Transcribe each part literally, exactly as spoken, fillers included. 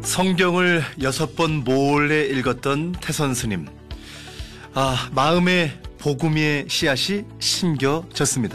성경을 여섯 번 몰래 읽었던 태선 스님. 아, 마음의 복음의 씨앗이 심겨졌습니다.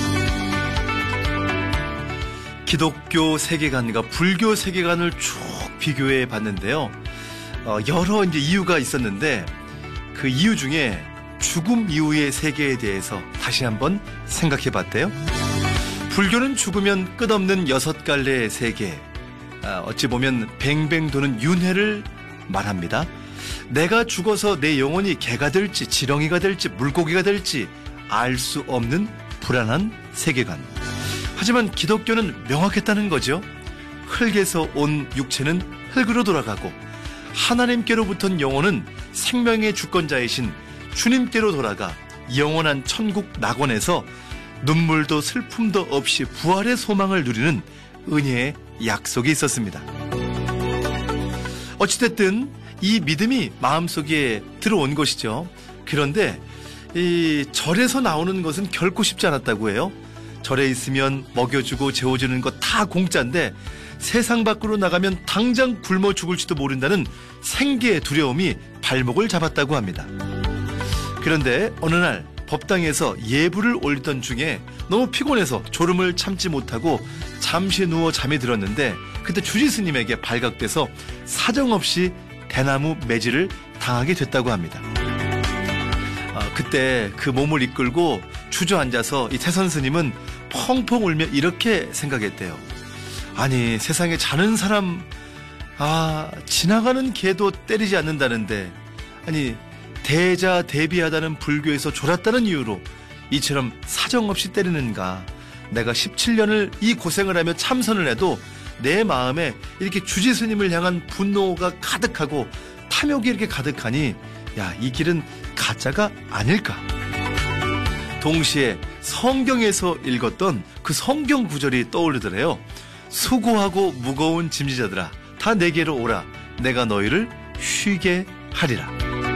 기독교 세계관과 불교 세계관을 쭉 비교해 봤는데요. 어, 여러 이제 이유가 있었는데 그 이유 중에 죽음 이후의 세계에 대해서 다시 한번 생각해 봤대요. 불교는 죽으면 끝없는 여섯 갈래의 세계, 아, 어찌 보면 뱅뱅 도는 윤회를 말합니다. 내가 죽어서 내 영혼이 개가 될지 지렁이가 될지 물고기가 될지 알 수 없는 불안한 세계관. 하지만 기독교는 명확했다는 거죠. 흙에서 온 육체는 흙으로 돌아가고 하나님께로부터는 영혼은 생명의 주권자이신 주님께로 돌아가 영원한 천국 낙원에서 눈물도 슬픔도 없이 부활의 소망을 누리는 은혜의 약속이 있었습니다. 어찌됐든 이 믿음이 마음속에 들어온 것이죠. 그런데 이 절에서 나오는 것은 결코 쉽지 않았다고 해요. 절에 있으면 먹여주고 재워주는 거 다 공짜인데 세상 밖으로 나가면 당장 굶어 죽을지도 모른다는 생계의 두려움이 발목을 잡았다고 합니다. 그런데 어느 날 법당에서 예불을 올리던 중에 너무 피곤해서 졸음을 참지 못하고 잠시 누워 잠이 들었는데 그때 주지 스님에게 발각돼서 사정없이 대나무 매질을 당하게 됐다고 합니다. 아, 그때 그 몸을 이끌고 주저앉아서 이 태선 스님은 펑펑 울며 이렇게 생각했대요. 아니, 세상에 자는 사람, 아, 지나가는 개도 때리지 않는다는데, 아니, 대자 대비하다는 불교에서 졸았다는 이유로 이처럼 사정없이 때리는가. 내가 십칠 년을 이 고생을 하며 참선을 해도 내 마음에 이렇게 주지 스님을 향한 분노가 가득하고 탐욕이 이렇게 가득하니, 야, 이 길은 가짜가 아닐까. 동시에 성경에서 읽었던 그 성경 구절이 떠오르더래요. 수고하고 무거운 짐지자들아, 다 내게로 오라. 내가 너희를 쉬게 하리라.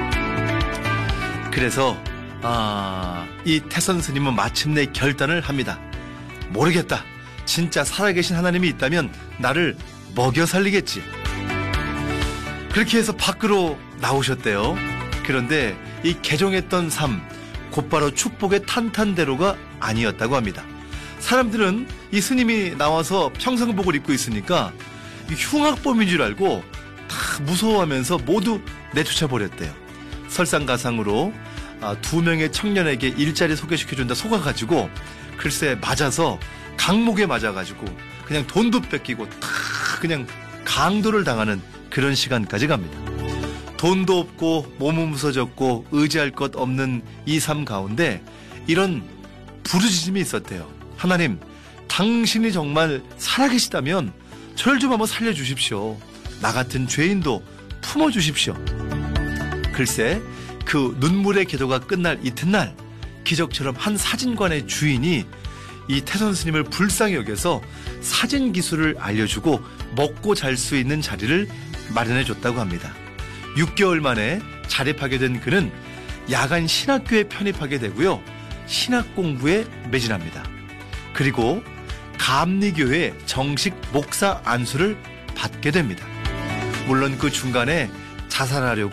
그래서 아, 이 태선 스님은 마침내 결단을 합니다. 모르겠다. 진짜 살아계신 하나님이 있다면 나를 먹여 살리겠지. 그렇게 해서 밖으로 나오셨대요. 그런데 이 개종했던 삶, 곧바로 축복의 탄탄대로가 아니었다고 합니다. 사람들은 이 스님이 나와서 평상복을 입고 있으니까 흉악범인 줄 알고 다 무서워하면서 모두 내쫓아버렸대요. 설상가상으로 두 명의 청년에게 일자리 소개시켜준다 속아가지고 글쎄 맞아서 강목에 맞아가지고 그냥 돈도 뺏기고 다 그냥 강도를 당하는 그런 시간까지 갑니다. 돈도 없고 몸은 무서졌고 의지할 것 없는 이 삶 가운데 이런 부르짖음이 있었대요. 하나님, 당신이 정말 살아계시다면 저를 좀 한번 살려주십시오. 나 같은 죄인도 품어주십시오. 글쎄, 그 눈물의 기도가 끝날 이튿날 기적처럼 한 사진관의 주인이 이 태선 스님을 불쌍히 여겨서 사진 기술을 알려주고 먹고 잘 수 있는 자리를 마련해줬다고 합니다. 육 개월 만에 자립하게 된 그는 야간 신학교에 편입하게 되고요. 신학 공부에 매진합니다. 그리고 감리교회 정식 목사 안수를 받게 됩니다. 물론 그 중간에 자살하려고